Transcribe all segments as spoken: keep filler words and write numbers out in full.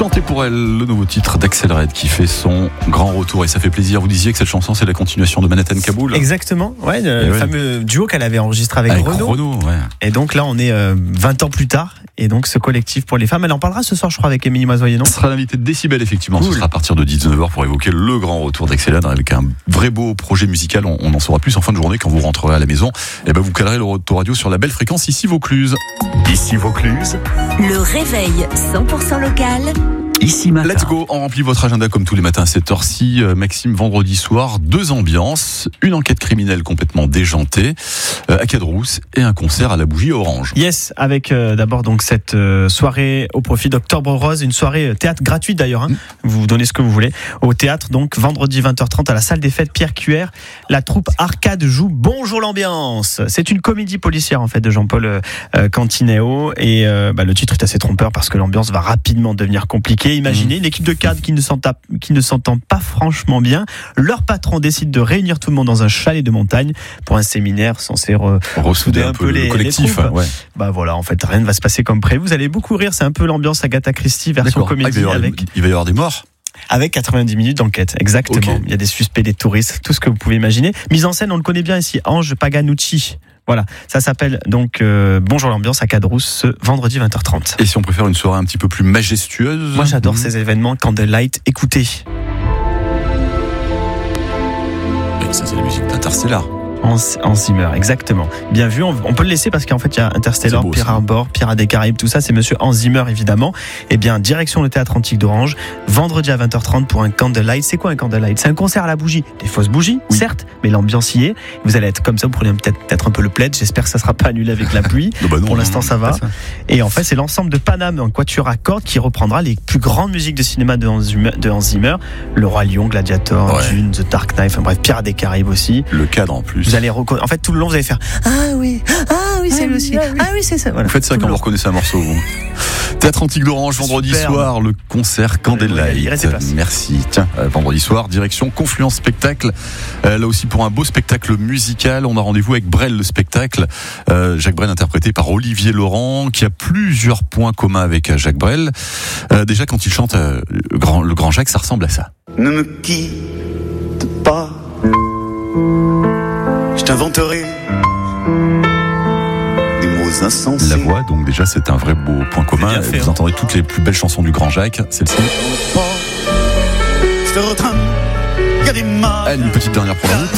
Chantez pour elle, le nouveau titre d'Axel Red qui fait son grand retour et ça fait plaisir. Vous disiez que cette chanson c'est la continuation de Manhattan Kaboul. Exactement, ouais, le ouais. fameux duo qu'elle avait enregistré avec, avec Renaud. Renaud ouais. Et donc là on est euh, vingt ans plus tard et donc ce collectif pour les femmes, elle en parlera ce soir je crois avec Émilie Mazoyer, non ? Ce sera l'invité de Décibel effectivement, cool. Ce sera à partir de dix-neuf heures pour évoquer le grand retour d'Axel Red avec un vrai beau projet musical. On, on en saura plus en fin de journée quand vous rentrerez à la maison. Et ben vous calerez le radio sur la belle fréquence ici Vaucluse. Ici Vaucluse. Le réveil cent pour cent local. Ici matin. Let's go, on remplit votre agenda comme tous les matins à cette heure-ci. Maxime, vendredi soir, deux ambiances, une enquête criminelle complètement déjantée euh, à Cadrousse et un concert à la Bougie Orange. Yes, avec euh, d'abord donc cette euh, soirée au profit d'Octobre Rose, une soirée euh, théâtre gratuite d'ailleurs, hein. mmh. Vous donnez ce que vous voulez. Au théâtre, donc vendredi vingt heures trente à la salle des fêtes Pierre Cuer, la troupe Arcade joue Bonjour l'ambiance. C'est une comédie policière en fait de Jean-Paul euh, Cantineo et euh, bah, le titre est assez trompeur parce que l'ambiance va rapidement devenir compliquée. Imaginez une équipe de cadres qui ne s'entend, qui ne s'entend pas franchement bien. Leur patron décide de réunir tout le monde dans un chalet de montagne pour un séminaire censé re, ressouder un peu, peu les, le collectif. Les ouais. Bah voilà, en fait, rien ne va se passer comme prévu. Vous allez beaucoup rire. C'est un peu l'ambiance Agatha Christie version D'accord. comédie. Ah, il, va avec... des, il va y avoir des morts. Avec quatre-vingt-dix minutes d'enquête, exactement. Okay. Il y a des suspects, des touristes, tout ce que vous pouvez imaginer. Mise en scène, on le connaît bien ici, Ange Paganucci. Voilà, ça s'appelle donc euh, Bonjour l'ambiance à Cadrousse ce vendredi vingt heures trente. Et si on préfère une soirée un petit peu plus majestueuse ? Moi j'adore mmh. ces événements, Candlelight, écoutez. Et ça c'est la musique d'Interstellar. Hans, Hans Zimmer, exactement. Bien vu, on, on peut le laisser parce qu'en fait il y a Interstellar, Pierre Harbor, Pirates des Caraïbes, tout ça, c'est monsieur Hans Zimmer évidemment. Et bien, direction le théâtre antique d'Orange, vendredi à vingt heures trente pour un Candlelight. C'est quoi un Candlelight ? C'est un concert à la bougie. Des fausses bougies, oui. certes, mais l'ambiance y est. Vous allez être comme ça, vous prenez peut-être, peut-être un peu le plaid. J'espère que ça ne sera pas annulé avec la pluie. non, bah non, pour l'instant, non, ça va. Ça. Et en fait, c'est l'ensemble de Paname en quatuor à cordes qui reprendra les plus grandes musiques de cinéma de Hans Zimmer, de Hans Zimmer. Le Roi Lion, Gladiator, ouais. Dune, The Dark Knight, enfin bref, Pirates des Caraïbes aussi. Le cadre en plus. Vous allez reconnaître. En fait, tout le long, vous allez faire ah oui, ah oui, c'est lui aussi, ah oui, ah, oui c'est ça. Voilà. Vous faites ça quand vous reconnaissez un morceau, vous. Théâtre Antique d'Orange, vendredi Superbe. Soir, le concert Candlelight. Merci. Tiens, euh, vendredi soir, direction Confluence Spectacle. Euh, là aussi pour un beau spectacle musical. On a rendez-vous avec Brel, le spectacle. Euh, Jacques Brel interprété par Olivier Laurent, qui a plusieurs points communs avec Jacques Brel. Euh, déjà, quand il chante euh, le, grand, le grand Jacques, ça ressemble à ça. Ne me quitte pas. Je t'inventerai des mots insensés. La voix, donc déjà c'est un vrai beau point commun. Fait, vous hein. entendez toutes les plus belles chansons du Grand Jacques, celle-ci. Je te retrame. Allez, une petite dernière pour la route.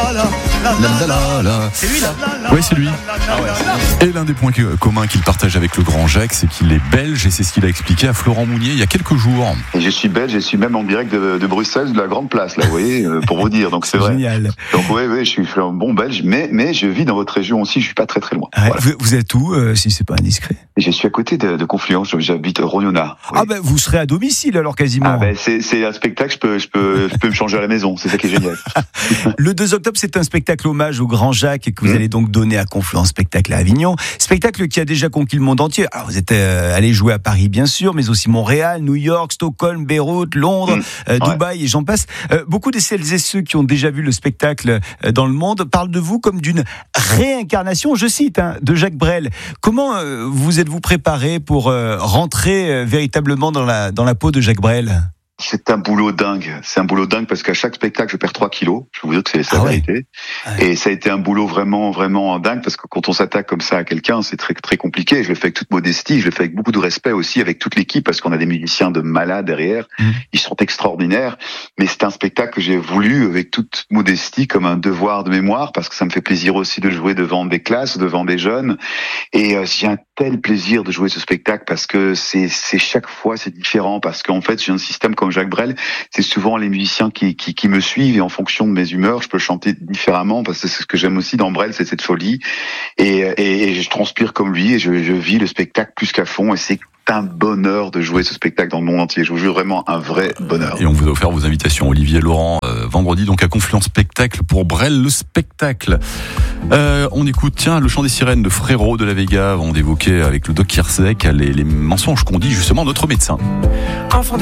La, la, la, la. C'est lui là. Oui, c'est lui. Ah ouais. Et l'un des points communs qu'il partage avec le Grand Jacques, c'est qu'il est belge et c'est ce qu'il a expliqué à Florent Mounier il y a quelques jours. Et je suis belge, je suis même en direct de, de Bruxelles, de la Grande Place, là, vous voyez, pour vous dire. Donc c'est, c'est vrai. Génial. Donc oui, oui, je suis un bon belge, mais mais je vis dans votre région aussi. Je suis pas très très loin. Ouais, voilà. vous, vous êtes où, euh, si c'est pas indiscret ? Je suis à côté de, de Confluence. J'habite Rognona. Oui. Ah ben vous serez à domicile alors quasiment. Ah ben c'est c'est un spectacle. Je peux je peux je peux me changer à la maison. C'est ça qui est génial. Le deux octobre, c'est un spectacle hommage au Grand Jacques et que vous mmh. allez donc donner à Confluence Spectacle à Avignon. Spectacle qui a déjà conquis le monde entier. Alors vous êtes euh, allé jouer à Paris bien sûr, mais aussi Montréal, New York, Stockholm, Beyrouth, Londres, mmh. euh, Dubaï ouais. et j'en passe. Euh, beaucoup de celles et ceux qui ont déjà vu le spectacle euh, dans le monde parlent de vous comme d'une réincarnation, je cite, hein, de Jacques Brel. Comment euh, vous êtes-vous préparé pour euh, rentrer euh, véritablement dans la, dans la peau de Jacques Brel ? C'est un boulot dingue. C'est un boulot dingue parce qu'à chaque spectacle, je perds trois kilos. Je peux vous dire que c'est la ah vérité. Ouais. Ouais. Et ça a été un boulot vraiment, vraiment dingue parce que quand on s'attaque comme ça à quelqu'un, c'est très, très compliqué. Je le fais avec toute modestie. Je le fais avec beaucoup de respect aussi avec toute l'équipe parce qu'on a des musiciens de malades derrière. Mmh. Ils sont extraordinaires. Mais c'est un spectacle que j'ai voulu avec toute modestie comme un devoir de mémoire parce que ça me fait plaisir aussi de jouer devant des classes, devant des jeunes. Et euh, j'ai un tel plaisir de jouer ce spectacle parce que c'est, c'est chaque fois, c'est différent parce qu'en fait, j'ai un système comme Jacques Brel, c'est souvent les musiciens qui, qui, qui me suivent et en fonction de mes humeurs, je peux chanter différemment parce que c'est ce que j'aime aussi dans Brel, c'est cette folie et, et, et je transpire comme lui et je, je vis le spectacle plus qu'à fond et c'est un bonheur de jouer ce spectacle dans le monde entier. Je vous jure vraiment un vrai bonheur. Et on vous a offert vos invitations, Olivier Laurent, euh, vendredi donc à Confluence Spectacle pour Brel le spectacle. Euh, on écoute tiens le chant des sirènes de Frérot de la Vega avant d'évoquer avec le Doc Kirsek les, les mensonges qu'on dit justement notre médecin. Enfant des